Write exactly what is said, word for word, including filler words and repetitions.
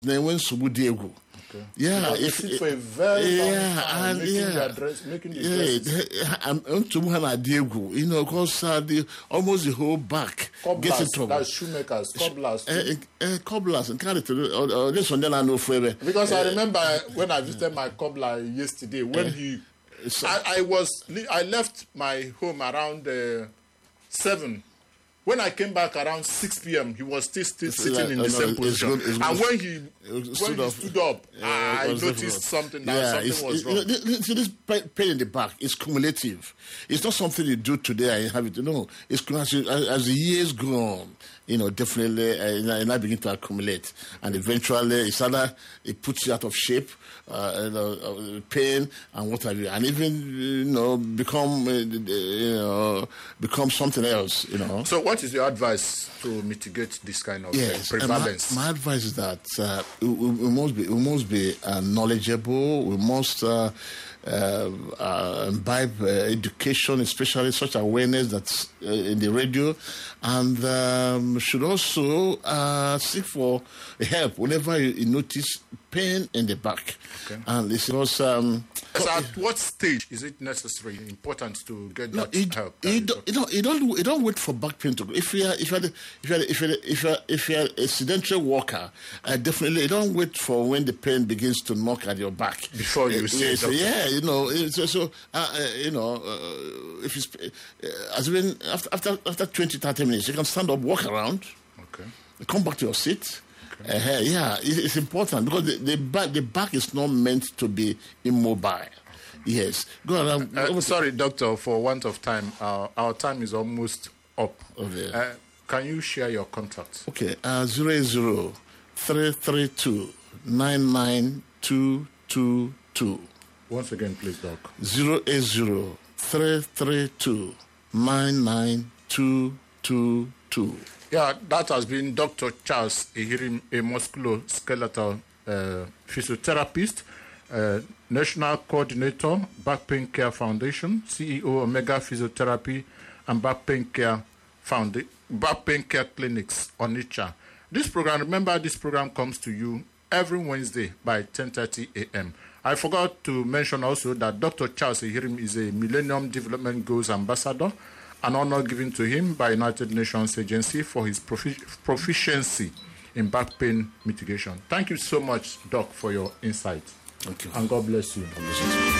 Then when Subudiego. Okay. Yeah, if it, for a very long yeah, time, and making yeah, the address, making the yeah, I'm on to Muhammad Diego, you know, because uh, the almost the whole back gets in trouble. That's shoemakers, cobblers. Uh, uh, cobblers and carry to uh, uh, this one. Then I know forever. Because uh, I remember when I visited my cobbler yesterday, when uh, he, so, I, I was, I left my home around uh, seven. When I came back around six p.m., he was still, still sitting like, in the no, same position. Good, good. And when he when stood he up, stood up, yeah, I noticed difficult. something that yeah, something was wrong. You know, this pain in the back is cumulative. It's not something you do today and have it. No, it's as, as the years go on, you know, definitely, uh, and I begin to accumulate, and eventually, it's either it puts you out of shape, uh, you know, uh, pain and what have you, and even you know become uh, you know become something else, you know. So, what is your advice to mitigate this kind of yes, uh, prevalence? My, my advice is that uh, we, we must be we must be uh, knowledgeable. We must uh, uh, uh, imbibe uh, education, especially such awareness that's uh, in the radio, and um, should also uh, seek for help whenever you, you notice pain in the back. Okay. And this was. Um, so at what stage is it necessary, important to get no, that it, help? That you, don't, you, don't, you don't. You don't wait for back pain to go. If you are, if you are, if you are, if you are, if you are, if you are a sedentary worker, uh, definitely you don't wait for when the pain begins to knock at your back before you uh, see it. Yeah, you know. So, so uh, uh, you know, uh, if it's uh, as when after after after twenty, thirty minutes, you can stand up, walk around, okay, come back to your seat. Okay. Uh, yeah, it, it's important because the, the back the back is not meant to be immobile. Yes. Go around. Uh, uh, sorry, doctor, for want of time, uh, our time is almost up. Okay. Uh, can you share your contacts? Okay. Uh, zero zero three three two nine nine two two two. Once again, please, doc. Zero eight zero three three two nine nine two two two. Yeah, that has been Doctor Charles Ihirim, a musculoskeletal uh, physiotherapist, uh, National Coordinator, Back Pain Care Foundation, C E O, Omega Physiotherapy and Back Pain Care Founda- Back Pain Care Clinics, Onitsha. This program, remember, this program comes to you every Wednesday by ten thirty a.m. I forgot to mention also that Doctor Charles Ihirim is a Millennium Development Goals Ambassador, an honor given to him by United Nations Agency for his profi- proficiency in back pain mitigation. Thank you so much, Doc, for your insight. Thank you. And God bless you. God bless you.